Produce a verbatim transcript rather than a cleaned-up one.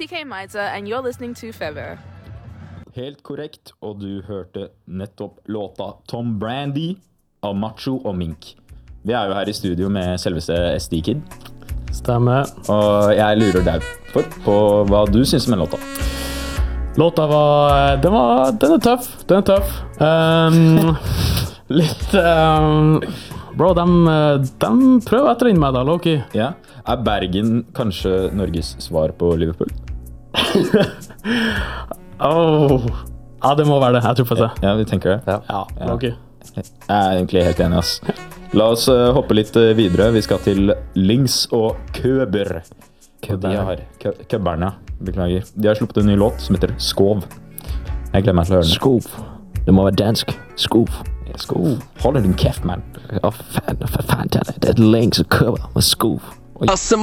K Maita, and you're listening to Feather. Helt korrekt, og du hørte nettopp låta Tom Brandy av Macho og Mink. Vi er jo her i studio med selveste S D Kid. Stemmer. Og jeg lurer deg for på hva du synes om den låta. Låta var, den var, den er tøff, den er tøff. Um, litt, um, bro, de, de prøver etter inn med da, Loki. Ja, er Bergen kanskje Norges svar på Liverpool? oh. Ja, det må være det, jeg tror på det. Ja, vi tenker det. Ja, ja Loki. Jeg er egentlig helt enig, ass. La oss uh, hoppe litt uh, videre. Vi skal til Lynx og Køber. Køber. Kø Køberne, beklager. De har sluppet en ny låt som heter Skov. Jeg gleder meg til å høre den. Skov. Det må være dansk. Skov. Ja, Skov. Holder din kæft, man. Å, faen, for faen til det. Det er Lynx og Køber med Skov.